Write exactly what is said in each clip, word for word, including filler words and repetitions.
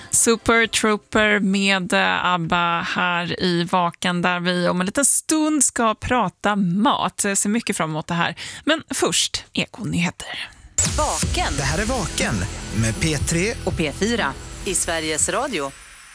Super Trooper med ABBA här i Vaken, där vi om en liten stund ska prata mat. Jag ser mycket fram emot det här. Men först, Ekonyheter. Vaken. Det här är Vaken med P tre och P fyra i Sveriges Radio.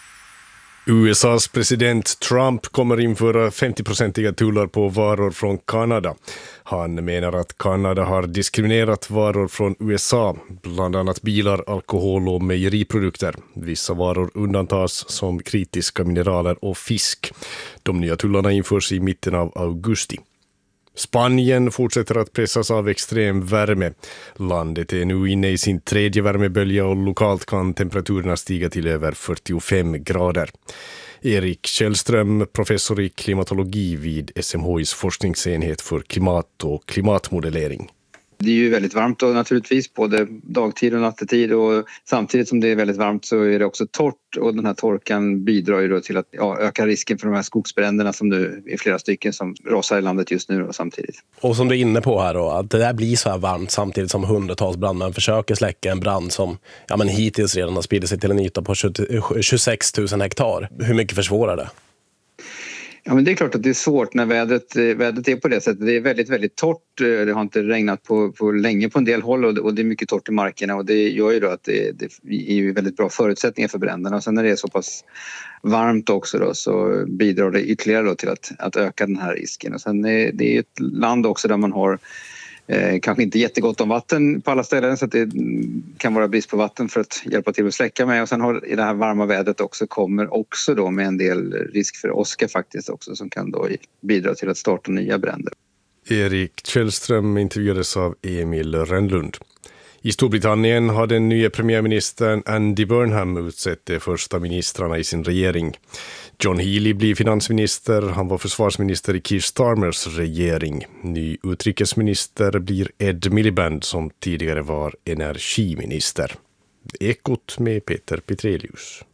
U S A:s president Trump kommer införa femtio-procentiga tullar på varor från Kanada. Han menar att Kanada har diskriminerat varor från U S A, bland annat bilar, alkohol och mejeriprodukter. Vissa varor undantas som kritiska mineraler och fisk. De nya tullarna införs i mitten av augusti. Spanien fortsätter att pressas av extrem värme. Landet är nu inne i sin tredje värmebölja och lokalt kan temperaturerna stiga till över fyrtiofem grader. Erik Källström, professor i klimatologi vid S M H I:s forskningsenhet för klimat och klimatmodellering. Det är ju väldigt varmt då, naturligtvis, både dagtid och nattetid, och samtidigt som det är väldigt varmt så är det också torrt, och den här torkan bidrar ju då till att ja, öka risken för de här skogsbränderna som nu är flera stycken som rasar i landet just nu då, samtidigt. Och som du är inne på här då, att det där blir så här varmt samtidigt som hundratals brandmän försöker släcka en brand som ja, men hittills redan har spridit sig till en yta på tjugosex tusen hektar. Hur mycket försvårar det? Ja, men det är klart att det är svårt när vädret, vädret är på det sättet. Det är väldigt, väldigt torrt. Det har inte regnat på, på länge på en del håll, och det, och det är mycket torrt i markerna, och det gör ju då att det, det är ju väldigt bra förutsättningar för bränderna. Och sen när det är så pass varmt också då, så bidrar det ytterligare då till att, att öka den här risken. Och sen är det är ett land också där man har Eh, kanske inte jättegott om vatten på alla ställen, så att det kan vara brist på vatten för att hjälpa till att släcka med. Och sen har i det här varma vädret också kommer också då med en del risk för åska faktiskt också, som kan då bidra till att starta nya bränder. Erik Källström intervjuades av Emil Rönnlund. I Storbritannien har den nya premiärministern Andy Burnham utsett de första ministrarna i sin regering. John Healey blir finansminister, han var försvarsminister i Keir Starmers regering. Ny utrikesminister blir Ed Miliband som tidigare var energiminister. Ekot med Peter Petrelius.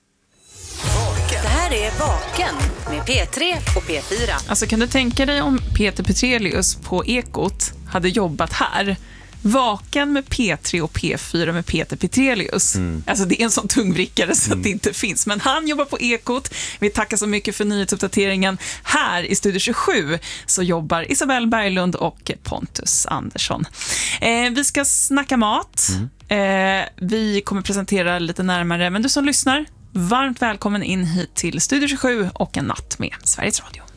Det här är Vaken med P tre och P fyra. Alltså, kan du tänka dig om Peter Petrelius på Ekot hade jobbat här? Vaken med P tre och P fyra med Peter Petrelius. Mm. Alltså det är en sån tungvrickare så mm. att det inte finns. Men han jobbar på Ekot. Vi tackar så mycket för nyhetsuppdateringen. Här i Studio tjugosju så jobbar Isabelle Berglund och Pontus Andersson. Eh, vi ska snacka mat. Mm. Eh, vi kommer presentera lite närmare. Men du som lyssnar, varmt välkommen in hit till Studio tjugosju och en natt med Sveriges Radio.